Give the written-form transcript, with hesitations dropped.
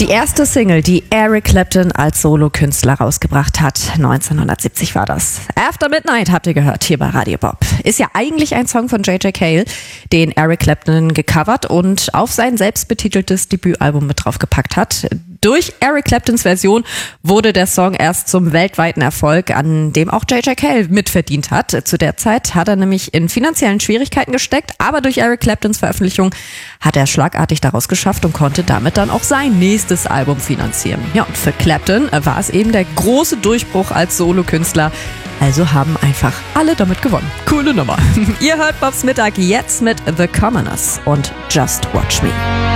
Die erste Single, die Eric Clapton als Solokünstler rausgebracht hat, 1970 war das. After Midnight habt ihr gehört hier bei Radio Bob. Ist ja eigentlich ein Song von J.J. Cale, den Eric Clapton gecovert und auf sein selbstbetiteltes Debütalbum mit draufgepackt hat. Durch Eric Claptons Version wurde der Song erst zum weltweiten Erfolg, an dem auch J.J. Cale mitverdient hat. Zu der Zeit hat er nämlich in finanziellen Schwierigkeiten gesteckt, aber durch Eric Claptons Veröffentlichung hat er schlagartig daraus geschafft und konnte damit dann auch sein nächstes Album finanzieren. Ja, und für Clapton war es eben der große Durchbruch als Solokünstler. Also haben einfach alle damit gewonnen. Coole Nummer. Ihr hört Bobs Mittag jetzt mit The Commoners und Just Watch Me.